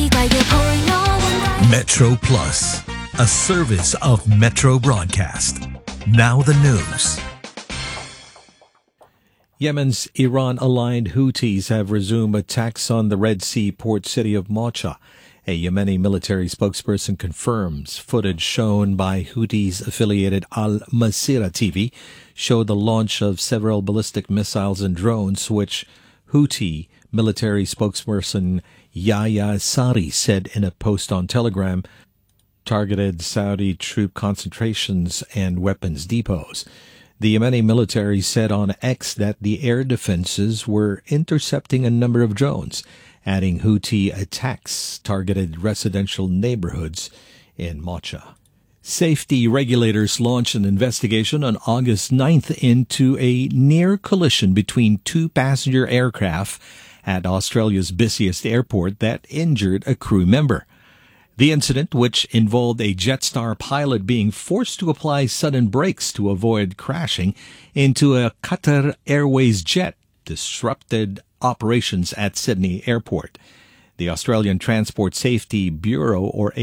Metro Plus, a service of Metro Broadcast. Now the news. Yemen's Iran-aligned Houthis have resumed attacks on the Red Sea port city of Mocha. A Yemeni military spokesperson confirms footage shown by Houthis-affiliated Al Masirah TV showed the launch of several ballistic missiles and drones, which Houthi military spokesperson Yahya Sari said in a post on Telegram targeted Saudi troop concentrations and weapons depots. The Yemeni military said on X that the air defenses were intercepting a number of drones, adding Houthi attacks targeted residential neighborhoods in Mocha. Safety regulators launched an investigation on August 9th into a near collision between two passenger aircraft at Australia's busiest airport that injured a crew member. The incident, which involved a Jetstar pilot being forced to apply sudden brakes to avoid crashing into a Qatar Airways jet, disrupted operations at Sydney Airport. The Australian Transport Safety Bureau, or